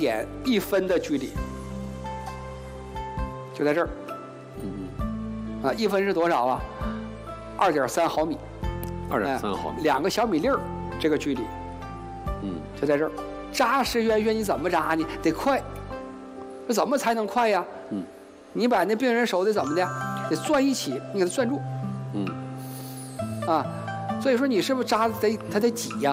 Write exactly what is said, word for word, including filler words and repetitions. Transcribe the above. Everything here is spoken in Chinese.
点一分的距离，就在这儿。 嗯啊，一分是多少啊？二点三毫米。 二点三毫米。 两个小米粒儿，这个距离。 嗯， 就在这儿。扎石原穴你怎么扎呢？得快。那怎么才能快呀？ 嗯， 你把那病人手得怎么的？得攥一起，你给他攥住。 嗯。 啊，所以说你是不是扎得他得挤呀？